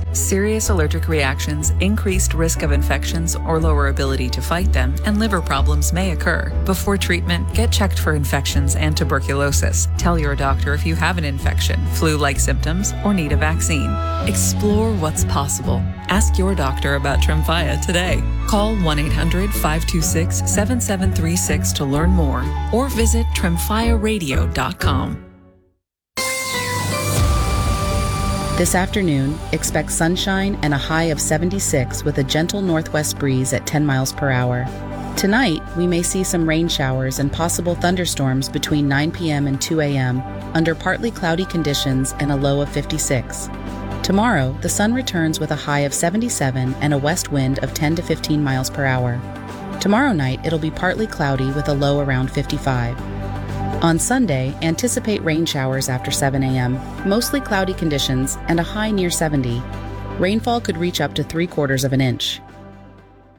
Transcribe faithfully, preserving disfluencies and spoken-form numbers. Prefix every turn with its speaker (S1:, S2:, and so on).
S1: Serious allergic reactions, increased risk of infections or lower ability to fight them, and liver problems may occur. Before treatment, get checked for infections and tuberculosis. Tell your doctor if you have an infection, flu-like symptoms, or need a vaccine. Explore what's possible. Ask your doctor about Tremfya today. Call one eight hundred, five two six, seven seven three six to learn more, or visit tremfya radio dot com.
S2: This afternoon, expect sunshine and a high of seventy-six with a gentle northwest breeze at ten miles per hour. Tonight, we may see some rain showers and possible thunderstorms between nine p.m. and two a.m. under partly cloudy conditions and a low of fifty-six. Tomorrow, the sun returns with a high of seventy-seven and a west wind of ten to fifteen miles per hour. Tomorrow night, it'll be partly cloudy with a low around fifty-five. On Sunday, anticipate rain showers after seven a.m., mostly cloudy conditions, and a high near seventy. Rainfall could reach up to three quarters of an inch.